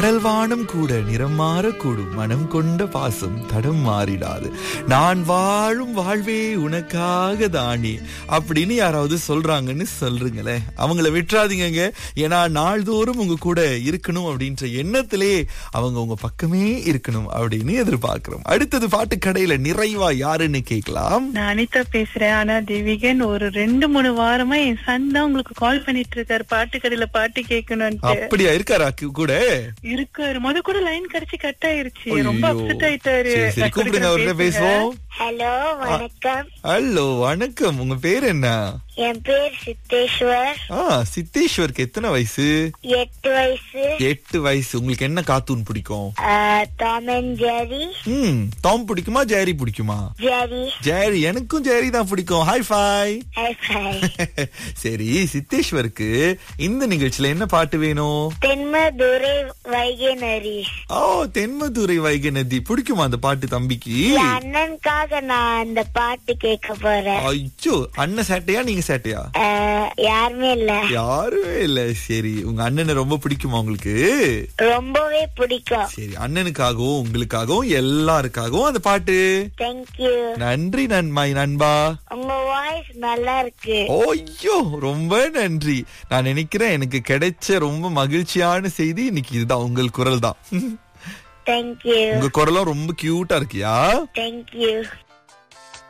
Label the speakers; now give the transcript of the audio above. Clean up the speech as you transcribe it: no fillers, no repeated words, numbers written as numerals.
Speaker 1: கடல் வானம் கூட நிறம் மாறக்கூடும், மனம் கொண்ட பாசம் தடம் மாறிடாது, நான் வாழும் வாழ்வே உனக்காக தானே அப்படின்னு யாராவது சொல்றாங்கன்னு சொல்றீங்களே, அவங்கள விட்டுறாதீங்க. ஏன்னா நாள்தோறும் உங்க கூட இருக்கணும் அப்படின்ற எண்ணத்திலே அவங்க உங்க பக்கமே இருக்கணும் அப்படின்னு எதிர்பார்க்கிறோம். அடுத்தது பாட்டு கடையில நிறைவா யாருன்னு கேட்கலாம்.
Speaker 2: நான் அனிதா பேசுறேன். ஆனா தேவிகன் ஒரு 2-3 வாரமா என் சன் தான் உங்களுக்கு கால் பண்ணிட்டு இருக்காரு, பாட்டு கடையில பாட்டு கேட்கணும்னு.
Speaker 1: அப்படியா இருக்காரா கூட?
Speaker 2: இருக்காரு. கூட லைன் கிடைச்சி கட் ஆயிருச்சு. ரொம்ப அப்செட் ஆயிட்டாரு.
Speaker 1: கூப்பிடுங்க, அவர்கிட்ட பேசுவோம்.
Speaker 3: ஹலோ வணக்கம்.
Speaker 1: ஹலோ வணக்கம். உங்க பேர் என்ன?
Speaker 3: என் பேர் சித்தேஸ்வர்.
Speaker 1: சித்தேஸ்வருக்கு எத்தனை வயசு?
Speaker 3: 8 வயசு.
Speaker 1: 8 வயசு. உங்களுக்கு என்ன கார்ட்டூன் பிடிக்கும்?
Speaker 3: Tom and Jerry.
Speaker 1: டாம் பிடிக்குமா ஜெரி பிடிக்குமா?
Speaker 3: ஜெரி.
Speaker 1: ஜெரி. எனக்கும் ஜெரி தான் பிடிக்கும். High five.
Speaker 3: High five.
Speaker 1: சரி, சித்தேஸ்வருக்கு இந்த நிகழ்ச்சியில என்ன பாட்டு வேணும்?
Speaker 3: தென்மதுரை வைகை நதி.
Speaker 1: தென்மதுரை வைகை நதி பிடிக்குமா அந்த பாட்டு தம்பிக்கு?
Speaker 3: அண்ணனுக்காக நான் அந்த பாட்டு கேட்க போறேன்.
Speaker 1: ஐயோ, அண்ணன் சேட்டையா நீங்க சேட்டையா?
Speaker 3: யாருமே இல்ல.
Speaker 1: சரி, உங்க அண்ணனை ரொம்ப பிடிக்குமா உங்களுக்கு?
Speaker 3: ரொம்பவே பிடிக்கும்.
Speaker 1: சரி, அண்ணனுக்காகவும் உங்களுக்காகவும் எல்லாருக்காகவும் அந்த பாட்டு.
Speaker 3: தேங்க்யூ.
Speaker 1: நன்றி நண்பா.
Speaker 3: உங்க வாய்ஸ் நல்லா இருக்கு.
Speaker 1: ஐயோ, ரொம்ப நன்றி. நான் நினைக்கிறேன் எனக்கு கிடைச்ச ரொம்ப மகிழ்ச்சியான செய்தி இன்னைக்கு இதுதான், உங்கள் குரல் தான்.
Speaker 3: தேங்க்யூ.
Speaker 1: உங்க குரலும் ரொம்ப கியூட்டா இருக்கியா?
Speaker 3: தேங்க்யூ.